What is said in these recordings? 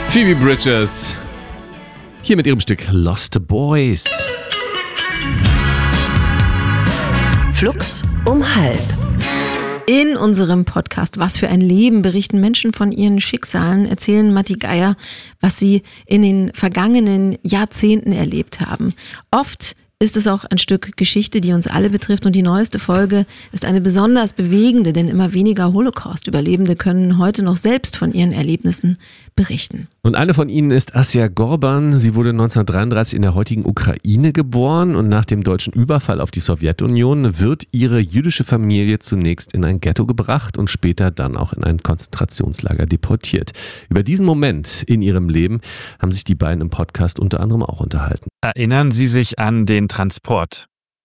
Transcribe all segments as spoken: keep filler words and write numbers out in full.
Phoebe Bridgers. Hier mit ihrem Stück Lost Boys. Flux um halb. In unserem Podcast Was für ein Leben berichten Menschen von ihren Schicksalen, erzählen Matti Geier, was sie in den vergangenen Jahrzehnten erlebt haben. Oft ist es auch ein Stück Geschichte, die uns alle betrifft, und die neueste Folge ist eine besonders bewegende, denn immer weniger Holocaust-Überlebende können heute noch selbst von ihren Erlebnissen berichten. Und eine von ihnen ist Asja Gorban. Sie wurde neunzehnhundertdreiunddreißig in der heutigen Ukraine geboren und nach dem deutschen Überfall auf die Sowjetunion wird ihre jüdische Familie zunächst in ein Ghetto gebracht und später dann auch in ein Konzentrationslager deportiert. Über diesen Moment in ihrem Leben haben sich die beiden im Podcast unter anderem auch unterhalten. Erinnern Sie sich an den Transport?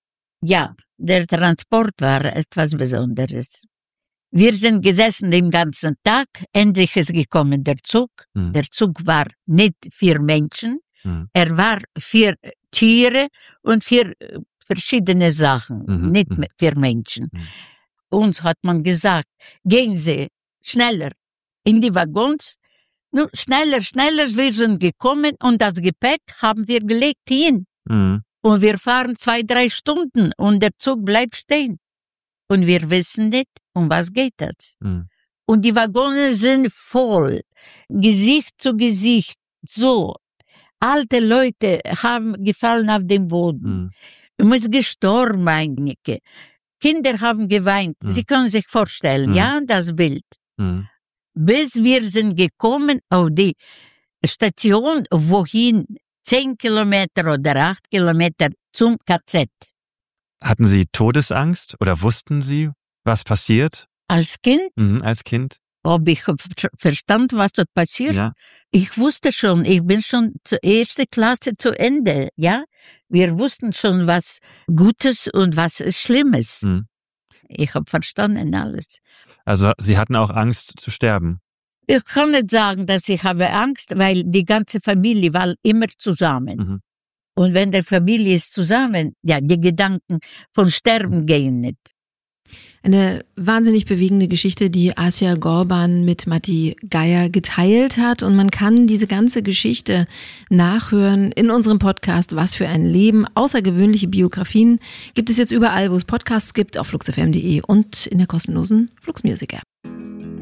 Ja, der Transport war etwas Besonderes. Wir sind gesessen den ganzen Tag, endlich ist gekommen der Zug. Hm. Der Zug war nicht für Menschen, hm. er war für Tiere und für verschiedene Sachen, mhm. nicht mhm. für Menschen. Mhm. Uns hat man gesagt, gehen Sie schneller in die Waggons, nur schneller, schneller, wir sind gekommen und das Gepäck haben wir gelegt hin. Mhm. Und wir fahren zwei, drei Stunden und der Zug bleibt stehen. Und wir wissen nicht, um was geht das. Mhm. Und die Waggons sind voll, Gesicht zu Gesicht, so. Alte Leute haben gefallen auf den Boden. Mhm. Man ist gestorben einige. Kinder haben geweint. Mhm. Sie können sich vorstellen, mhm. ja, das Bild. Mhm. Bis wir sind gekommen auf die Station, wohin zehn Kilometer oder acht Kilometer zum K Z. Hatten Sie Todesangst oder wussten Sie, was passiert? Als Kind? Mhm, als Kind. Ob ich verstand, was dort passiert? Ja. Ich wusste schon, ich bin schon zur ersten Klasse zu Ende, ja. Wir wussten schon, was Gutes und was Schlimmes. Mhm. Ich habe verstanden alles. Also Sie hatten auch Angst zu sterben? Ich kann nicht sagen, dass ich habe Angst, weil die ganze Familie war immer zusammen. Mhm. Und wenn der Familie ist zusammen, ja, die Gedanken von Sterben gehen nicht. Eine wahnsinnig bewegende Geschichte, die Asja Gorban mit Matti Geier geteilt hat. Und man kann diese ganze Geschichte nachhören in unserem Podcast Was für ein Leben. Außergewöhnliche Biografien gibt es jetzt überall, wo es Podcasts gibt, auf flux f m punkt de und in der kostenlosen Flux Music App.